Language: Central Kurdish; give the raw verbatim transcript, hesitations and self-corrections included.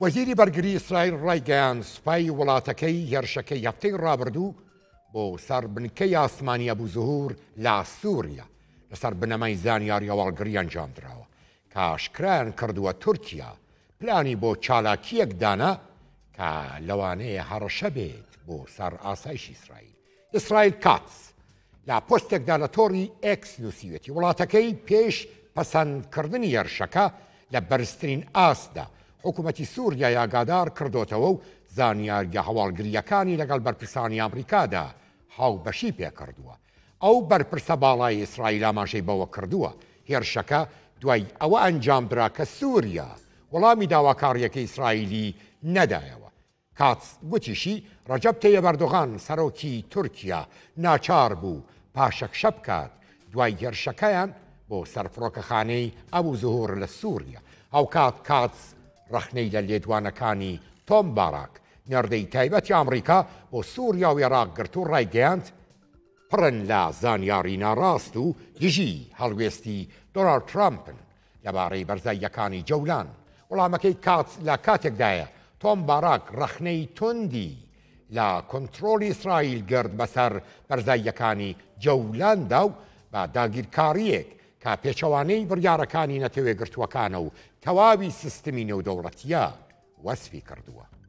وەزیری بەرگری ئیسرائیل ڕایگەیاند سوپای وڵاتەکەی هێرشەکەی هەفتەی ڕابردوو بۆ سەر بنکەی ئاسمانی ئەبوزهور لە سووریا لەسەر بنەمای زانیاری هەواڵگری ئەنجامدراوە کە ئاشکرایان کردووە تورکیا پلانی بۆ چالاکیەک دانا کە لەوانەیە هەڕەشە بێت بۆ سەر ئاسایشی ئیسرائیل. ئیسرائیل کاتس لە پۆستێکدا لە تۆڕی ئێکس نووسیوێتی وڵاتەکەی پێش پەسەندکردنی هێرشەکە لە بەرزترین ئاسدا حکوومەتی سووریا ئاگادار کردوتەوە و زانیاریە هەواڵگریەکانی لەگەڵ بەرپرسانی ئەمریکادا هاوبەشی پێکردووە. ئەو بەرپرسە باڵای ئیسرائیل ئاماژەی بەوە کردووە هێرشەکە دوای ئەوە ئەنجامدرا کە سووریا وەڵامی داواکاریەکە ئیسرائیلی نەدایەوە. کاتس گوتیشی ڕەجەب تەیەب ئەردۆغان سەرۆکی تورکیا ناچار بوو پاشەکشە بکات دوای هێرشەکەیان بۆ سەرفڕۆکەخانەی ئەبوزهور لە سووریا. ئەو کات کاتس ڕەخنەی لە لێدوانەکانی تۆم باراک نێردەی تایبەتی ئەمریکا بۆ سووریا و عێراق گرت و ڕایگەیاند پڕن لە زانیاری ناڕاست و دژی هەڵوێستی دۆناڵد ترامپن لەبارەی بەرزاییەکانی جەولان. وەڵامەکەی کاتس لە کاتێکدایە تۆم باراک ڕەخنەی توندی لە کۆنتڕۆلی ئیسرائیل گرت بەسەر بەرزاییەکانی جەولاندا و بە داگیرکاریەک کە پێچەوانەی بڕیارەکانی نەتەوێ گرتووەکانە و تەواوی سیستمی نێودەوڵەتیە وەسفی کردووە.